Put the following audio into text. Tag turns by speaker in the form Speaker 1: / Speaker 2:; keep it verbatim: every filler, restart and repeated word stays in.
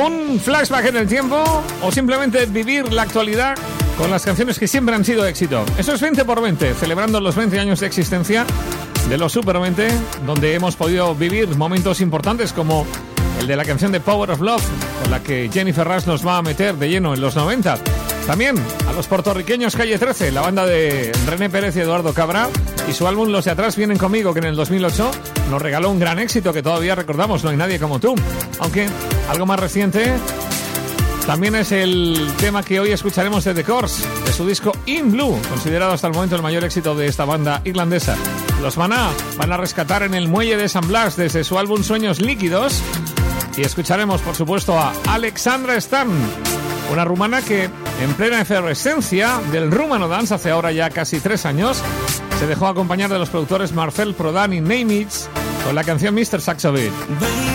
Speaker 1: un flashback en el tiempo o simplemente vivir la actualidad con las canciones que siempre han sido éxito. Eso es veinte por veinte, celebrando los veinte años de existencia de los Super veinte, donde hemos podido vivir momentos importantes como el de la canción de Power of Love, con la que Jennifer Rush nos va a meter de lleno en los noventa. También a los puertorriqueños Calle trece, la banda de René Pérez y Eduardo Cabra, y su álbum Los de Atrás Vienen Conmigo, que en el dos mil ocho nos regaló un gran éxito que todavía recordamos, No hay nadie como tú. Aunque algo más reciente también es el tema que hoy escucharemos de The Course, de su disco In Blue, considerado hasta el momento el mayor éxito de esta banda irlandesa. Los Maná van a rescatar en el muelle de San Blas desde su álbum Sueños Líquidos, y escucharemos, por supuesto, a Alexandra Stan, una rumana que, en plena efervescencia del rumano dance hace ahora ya casi tres años, se dejó acompañar de los productores Marcel Prodan y Nemitz con la canción mister Saxo Beat.